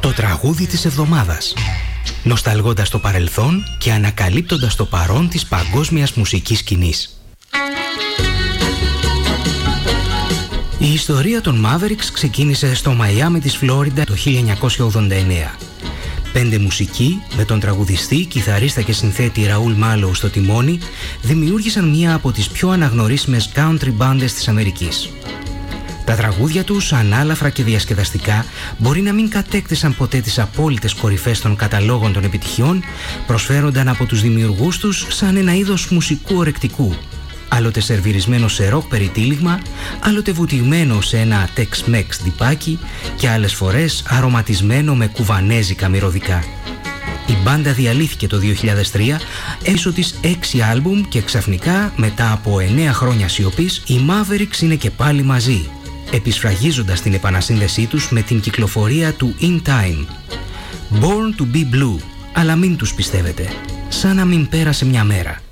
Το τραγούδι της εβδομάδας. Νοσταλγώντας το παρελθόν και ανακαλύπτοντας το παρόν της παγκόσμιας μουσικής σκηνής. Η ιστορία των Mavericks ξεκίνησε στο Μαϊάμι της Φλόριντα το 1989. 5 μουσικοί, με τον τραγουδιστή, κιθαρίστα και συνθέτη Ραούλ Μάλοου στο τιμόνι, δημιούργησαν μία από τις πιο αναγνωρίσιμες country μπάντες της Αμερικής. Τα τραγούδια τους, ανάλαφρα και διασκεδαστικά, μπορεί να μην κατέκτησαν ποτέ τις απόλυτες κορυφές των καταλόγων των επιτυχιών, προσφέρονταν από τους δημιουργούς τους σαν ένα είδος μουσικού ορεκτικού, άλλοτε σερβιρισμένο σε ροκ περιτύλιγμα, άλλοτε βουτυγμένο σε ένα Tex-Mex ντυπάκι και άλλες φορές αρωματισμένο με κουβανέζικα μυρωδικά. Η μπάντα διαλύθηκε το 2003 έσω της 6 άλμπουμ και ξαφνικά, μετά από 9 χρόνια σιωπής, οι Mavericks είναι και πάλι μαζί, επισφραγίζοντας την επανασύνδεσή τους με την κυκλοφορία του In Time. Born to be Blue, αλλά μην τους πιστεύετε, σαν να μην πέρασε μια μέρα.